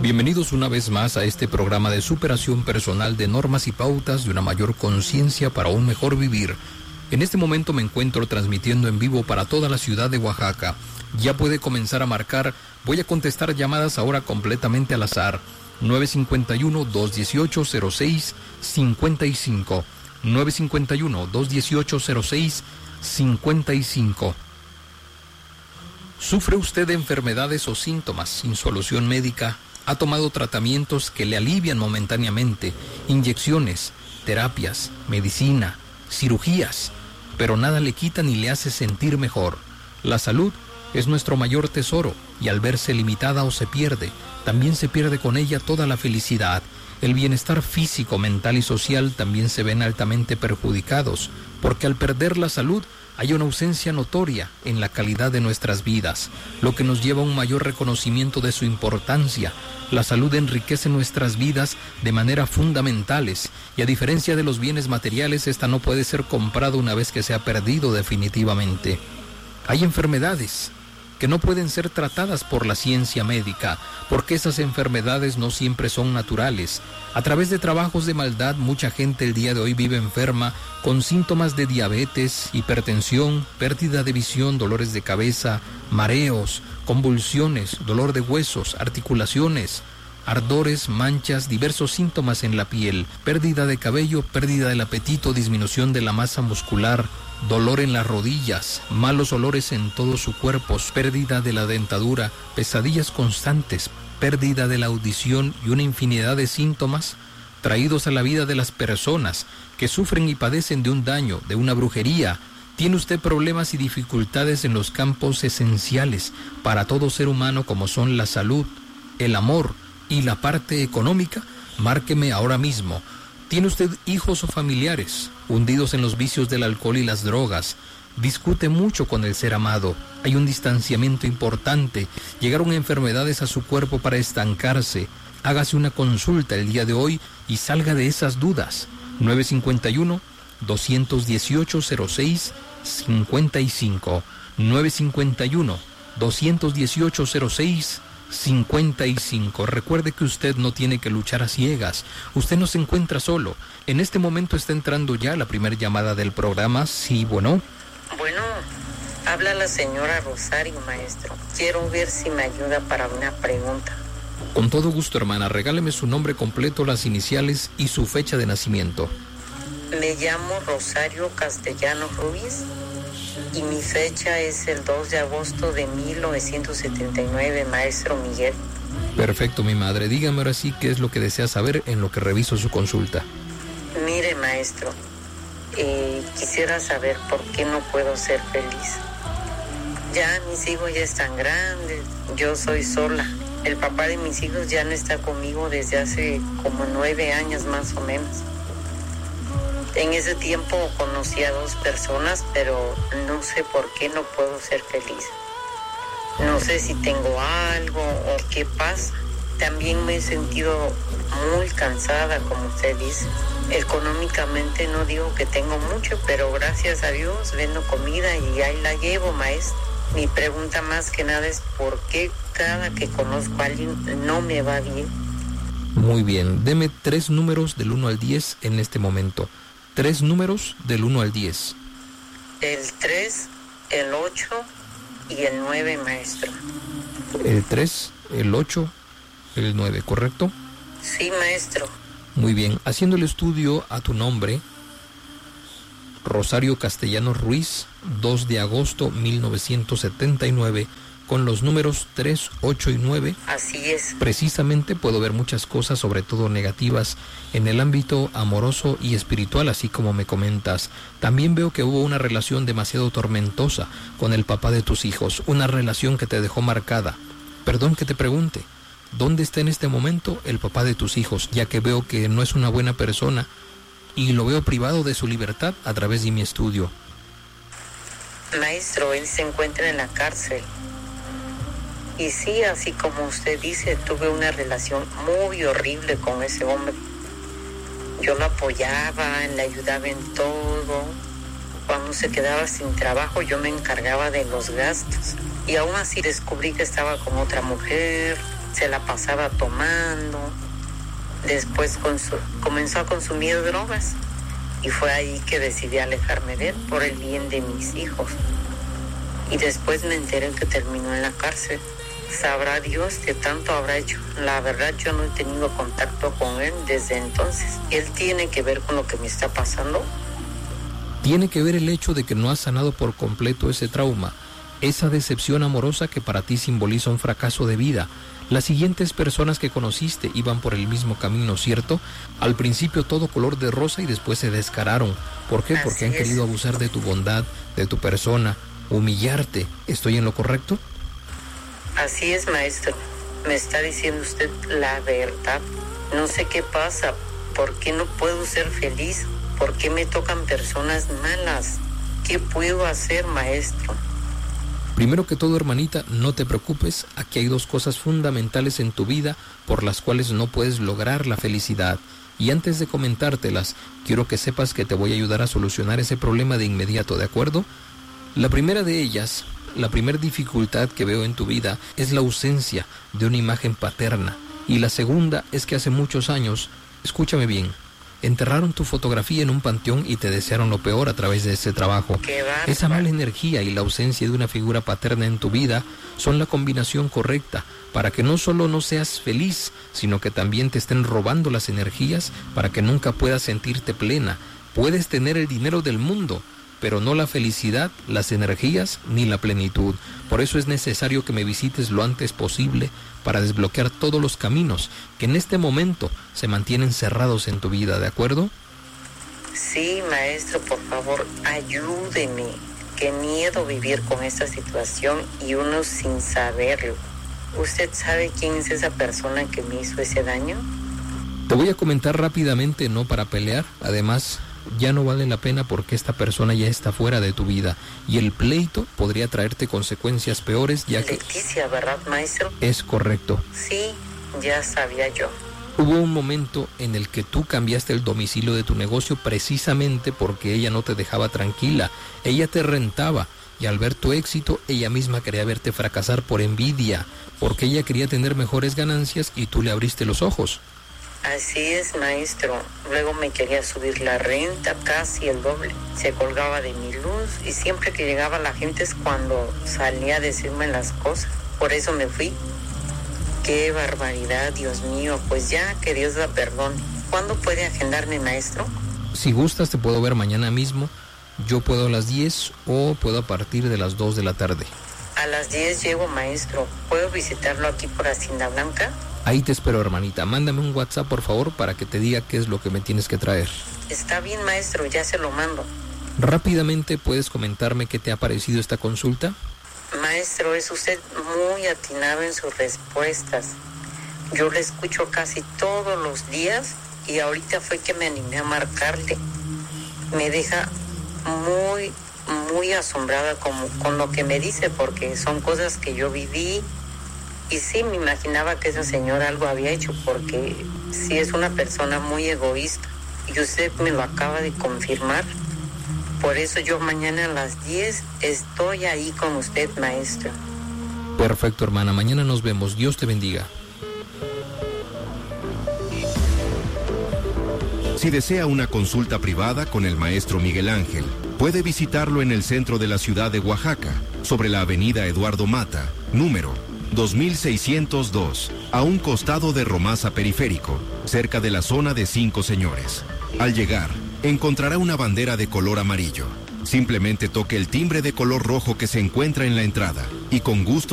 Bienvenidos una vez más a este programa de superación personal de normas y pautas de una mayor conciencia para un mejor vivir. En este momento me encuentro transmitiendo en vivo para toda la ciudad de Oaxaca. Ya puede comenzar a marcar. Voy a contestar llamadas ahora completamente al azar. 951-218-0655. 951-218-0655. ¿Sufre usted de enfermedades o síntomas sin solución médica? ¿Ha tomado tratamientos que le alivian momentáneamente, inyecciones, terapias, medicina, cirugías, pero nada le quita ni le hace sentir mejor? La salud es nuestro mayor tesoro y al verse limitada o se pierde, también se pierde con ella toda la felicidad. El bienestar físico, mental y social también se ven altamente perjudicados, porque al perder la salud hay una ausencia notoria en la calidad de nuestras vidas, lo que nos lleva a un mayor reconocimiento de su importancia. La salud enriquece nuestras vidas de manera fundamentales y a diferencia de los bienes materiales, esta no puede ser comprada una vez que se ha perdido definitivamente. Hay enfermedades que no pueden ser tratadas por la ciencia médica, porque esas enfermedades no siempre son naturales. A través de trabajos de maldad, mucha gente el día de hoy vive enferma con síntomas de diabetes, hipertensión, pérdida de visión, dolores de cabeza, mareos, convulsiones, dolor de huesos, articulaciones, ardores, manchas, diversos síntomas en la piel, pérdida de cabello, pérdida del apetito, disminución de la masa muscular, dolor en las rodillas, malos olores en todo su cuerpo, pérdida de la dentadura, pesadillas constantes, pérdida de la audición y una infinidad de síntomas traídos a la vida de las personas que sufren y padecen de un daño, de una brujería. ¿Tiene usted problemas y dificultades en los campos esenciales para todo ser humano como son la salud, el amor y la parte económica? Márqueme ahora mismo. ¿Tiene usted hijos o familiares hundidos en los vicios del alcohol y las drogas? Discute mucho con el ser amado. Hay un distanciamiento importante. Llegaron enfermedades a su cuerpo para estancarse. Hágase una consulta el día de hoy y salga de esas dudas. 951-218-0655. 951-218-0655. Recuerde que usted no tiene que luchar a ciegas. Usted no se encuentra solo. En este momento está entrando ya la primera llamada del programa. Sí, bueno. Bueno, habla la señora Rosario, maestro. Quiero ver si me ayuda para una pregunta. Con todo gusto, hermana. Regáleme su nombre completo, las iniciales y su fecha de nacimiento. Me llamo Rosario Castellanos Ruiz y mi fecha es el 2 de agosto de 1979, maestro Miguel. Perfecto, mi madre. Dígame ahora sí qué es lo que desea saber en lo que reviso su consulta. Mire, maestro, quisiera saber por qué no puedo ser feliz. Ya mis hijos ya están grandes, yo soy sola. El papá de mis hijos ya no está conmigo desde hace como 9 años más o menos. En ese tiempo conocí a 2 personas, pero no sé por qué no puedo ser feliz. No sé si tengo algo o qué pasa. También me he sentido muy cansada, como usted dice. Económicamente no digo que tengo mucho, pero gracias a Dios vendo comida y ahí la llevo, maestro. Mi pregunta más que nada es ¿por qué cada que conozco a alguien no me va bien? Muy bien, deme 3 números del 1 al 10 en este momento. 3 números del 1 al 10. El 3, el 8 y el 9, maestro. El 3, el 8, el 9, ¿correcto? Sí, maestro. Muy bien, haciendo el estudio a tu nombre, Rosario Castellanos Ruiz, 2 de agosto 1979, con los números 3, 8 y 9. Así es. Precisamente puedo ver muchas cosas, sobre todo negativas, en el ámbito amoroso y espiritual, así como me comentas. También veo que hubo una relación demasiado tormentosa con el papá de tus hijos, una relación que te dejó marcada. Perdón que te pregunte, ¿dónde está en este momento el papá de tus hijos? Ya que veo que no es una buena persona y lo veo privado de su libertad a través de mi estudio. Maestro, él se encuentra en la cárcel. Y sí, así como usted dice, tuve una relación muy horrible con ese hombre. Yo lo apoyaba, le ayudaba en todo. Cuando se quedaba sin trabajo, yo me encargaba de los gastos. Y aún así descubrí que estaba con otra mujer. se la pasaba tomando, después comenzó a consumir drogas y fue ahí que decidí alejarme de él por el bien de mis hijos. Y después me enteré que terminó en la cárcel. Sabrá Dios qué tanto habrá hecho. La verdad, yo no he tenido contacto con él desde entonces. ¿Él tiene que ver con lo que me está pasando? Tiene que ver el hecho de que no has sanado por completo ese trauma, esa decepción amorosa que para ti simboliza un fracaso de vida. Las siguientes personas que conociste iban por el mismo camino, ¿cierto? Al principio todo color de rosa y después se descararon. ¿Por qué? Porque han querido abusar de tu bondad, de tu persona, humillarte. ¿Estoy en lo correcto? Así es, maestro. Me está diciendo usted la verdad. No sé qué pasa. ¿Por qué no puedo ser feliz? ¿Por qué me tocan personas malas? ¿Qué puedo hacer, maestro? Primero que todo, hermanita, no te preocupes. Aquí hay dos cosas fundamentales en tu vida por las cuales no puedes lograr la felicidad. Y antes de comentártelas, quiero que sepas que te voy a ayudar a solucionar ese problema de inmediato, ¿de acuerdo? La primera de ellas, la primera dificultad que veo en tu vida es la ausencia de una imagen paterna. Y la segunda es que hace muchos años, escúchame bien, enterraron tu fotografía en un panteón y te desearon lo peor a través de ese trabajo. Esa mala energía y la ausencia de una figura paterna en tu vida son la combinación correcta para que no solo no seas feliz, sino que también te estén robando las energías para que nunca puedas sentirte plena. Puedes tener el dinero del mundo, pero no la felicidad, las energías ni la plenitud. Por eso es necesario que me visites lo antes posible para desbloquear todos los caminos que en este momento se mantienen cerrados en tu vida, ¿de acuerdo? Sí, maestro, por favor, ayúdeme. Qué miedo vivir con esta situación y uno sin saberlo. ¿Usted sabe quién es esa persona que me hizo ese daño? Te voy a comentar rápidamente, no para pelear. Además, ya no vale la pena porque esta persona ya está fuera de tu vida y el pleito podría traerte consecuencias peores, ya que... Leticia, ¿verdad, maestro? Es correcto. Sí, ya sabía yo. Hubo un momento en el que tú cambiaste el domicilio de tu negocio precisamente porque ella no te dejaba tranquila. Ella te rentaba y al ver tu éxito, ella misma quería verte fracasar por envidia, porque ella quería tener mejores ganancias y tú le abriste los ojos. Así es, maestro. Luego me quería subir la renta casi el doble. Se colgaba de mi luz y siempre que llegaba la gente es cuando salía a decirme las cosas. Por eso me fui. ¡Qué barbaridad, Dios mío! Pues ya, que Dios la perdone. ¿Cuándo puede agendarme, maestro? Si gustas, te puedo ver mañana mismo. Yo puedo a las 10 o puedo a partir de las 2 de la tarde. A las 10 llego, maestro. ¿Puedo visitarlo aquí por Hacienda Blanca? Ahí te espero, hermanita. Mándame un WhatsApp, por favor, para que te diga qué es lo que me tienes que traer. Está bien, maestro, ya se lo mando. Rápidamente, ¿puedes comentarme qué te ha parecido esta consulta? Maestro, es usted muy atinado en sus respuestas. Yo le escucho casi todos los días y ahorita fue que me animé a marcarle. Me deja muy asombrada con lo que me dice, porque son cosas que yo viví. Y sí, me imaginaba que esa señora algo había hecho, porque sí es una persona muy egoísta. Y usted me lo acaba de confirmar. Por eso yo mañana a las 10 estoy ahí con usted, maestro. Perfecto, hermana. Mañana nos vemos. Dios te bendiga. Si desea una consulta privada con el maestro Miguel Ángel, puede visitarlo en el centro de la ciudad de Oaxaca, sobre la avenida Eduardo Mata, número 2602, a un costado de Romasa Periférico, cerca de la zona de 5 Señores. Al llegar, encontrará una bandera de color amarillo. Simplemente toque el timbre de color rojo que se encuentra en la entrada y con gusto